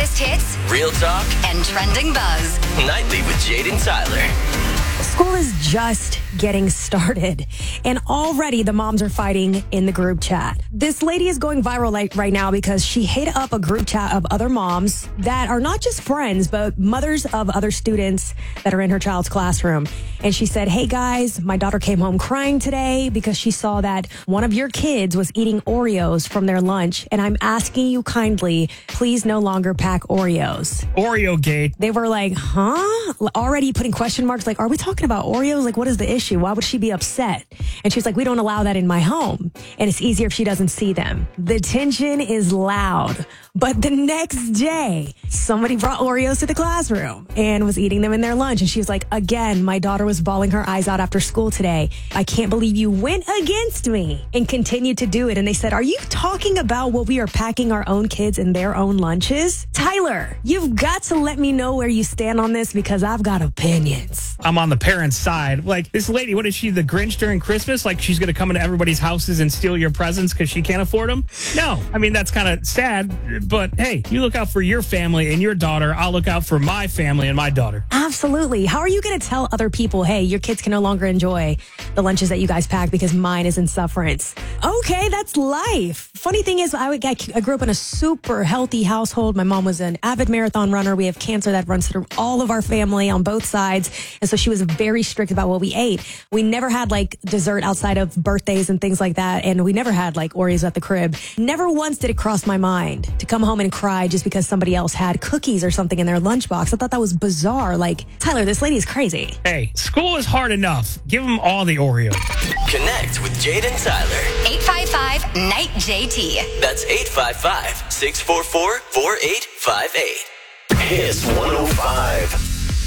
hottest hits, real talk, and trending buzz. Nightly with Jade and Tyler. School is just getting started, and already the moms are fighting in the group chat. This lady is going viral right now because she hit up a group chat of other moms that are not just friends, but mothers of other students that are in her child's classroom. And she said, "Hey guys, my daughter came home crying today because she saw that one of your kids was eating Oreos from their lunch. And I'm asking you kindly, please no longer pack Oreos." Oreo gate. They were like, huh? Already putting question marks like, are we talking about Oreos? Like, what is the issue? Why would she be upset? And she's like, we don't allow that in my home. And it's easier if she doesn't see them. The tension is loud. But the next day, somebody brought Oreos to the classroom and was eating them in their lunch. And she was like, again, my daughter was bawling her eyes out after school today. I can't believe you went against me and continued to do it. And they said, are you talking about what we are packing our own kids in their own lunches? Tyler, you've got to let me know where you stand on this because I've got opinions. I'm on the parents' side. Like, this lady, what is she, the Grinch during Christmas? Like, she's going to come into everybody's houses and steal your presents because she can't afford them? No. I mean, that's kind of sad. But, hey, you look out for your family and your daughter. I'll look out for my family and my daughter. Absolutely. How are you going to tell other people, hey, your kids can no longer enjoy the lunches that you guys pack because mine is in sufferance? Okay, that's life. Funny thing is, I grew up in a super healthy household. My mom was an avid marathon runner. We have cancer that runs through all of our family on both sides. And so she was very strict about what we ate. We never had like dessert outside of birthdays and things like that. And we never had like Oreos at the crib. Never once did it cross my mind to come home and cry just because somebody else had cookies or something in their lunchbox. I thought that was bizarre. Like, Tyler, this lady is crazy. Hey, school is hard enough. Give them all the Oreos. Connect with Jade and Tyler. 855-NIGHT-JT. That's 855-644-4858. Kiss 105.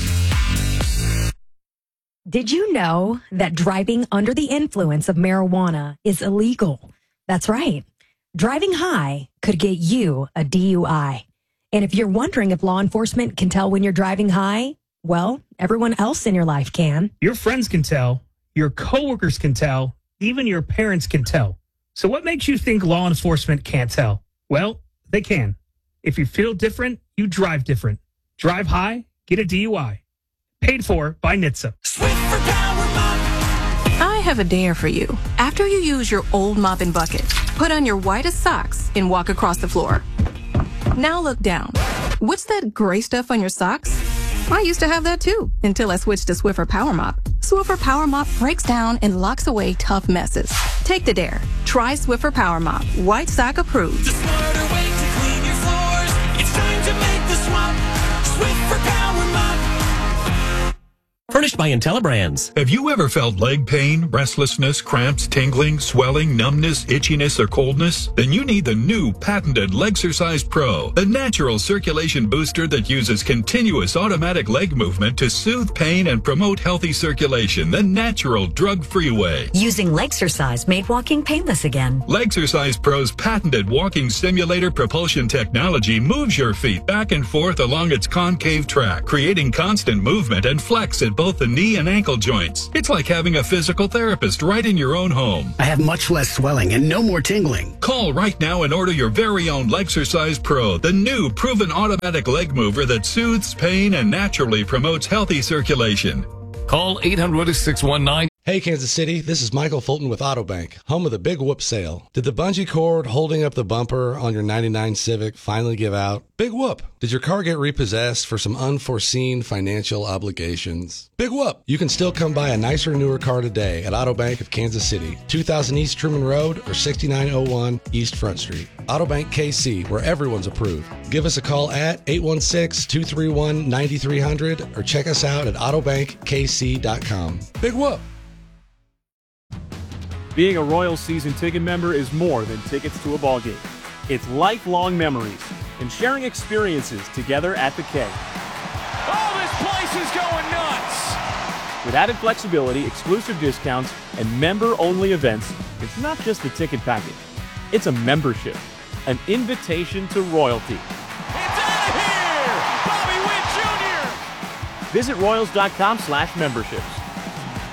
Did you know that driving under the influence of marijuana is illegal? That's right. Driving high could get you a DUI. And if you're wondering if law enforcement can tell when you're driving high, well, everyone else in your life can. Your friends can tell. Your coworkers can tell. Even your parents can tell. So what makes you think law enforcement can't tell? Well, they can. If you feel different, you drive different. Drive high, get a DUI. Paid for by NHTSA. I have a dare for you. After you use your old mop and bucket, put on your whitest socks and walk across the floor. Now look down. What's that gray stuff on your socks? I used to have that too, until I switched to Swiffer Power Mop. Swiffer Power Mop breaks down and locks away tough messes. Take the dare. Try Swiffer Power Mop. White sock approved. The smarter way to clean your floors. It's time to make the swap. Swiffer Power Mop. Furnished by IntelliBrands. Have you ever felt leg pain, restlessness, cramps, tingling, swelling, numbness, itchiness, or coldness? Then you need the new patented Legsercise Pro, a natural circulation booster that uses continuous automatic leg movement to soothe pain and promote healthy circulation the natural, drug-free way. Using Legsercise made walking painless again. Legsercise Pro's patented walking simulator propulsion technology moves your feet back and forth along its concave track, creating constant movement and flex at both the knee and ankle joints. It's like having a physical therapist right in your own home. I have much less swelling and no more tingling. Call right now and order your very own Legsercise Pro, the new proven automatic leg mover that soothes pain and naturally promotes healthy circulation. Call 800-619. Hey, Kansas City, this is Michael Fulton with Autobank, home of the Big Whoop sale. Did the bungee cord holding up the bumper on your 99 Civic finally give out? Big whoop. Did your car get repossessed for some unforeseen financial obligations? Big whoop. You can still come buy a nicer, newer car today at Autobank of Kansas City, 2000 East Truman Road or 6901 East Front Street. Autobank KC, where everyone's approved. Give us a call at 816-231-9300 or check us out at autobankkc.com. Big whoop. Being a Royals season ticket member is more than tickets to a ball game. It's lifelong memories and sharing experiences together at the K. Oh, this place is going nuts! With added flexibility, exclusive discounts, and member-only events, it's not just a ticket package. It's a membership, an invitation to royalty. It's out of here! Bobby Witt Jr.! Visit Royals.com/memberships.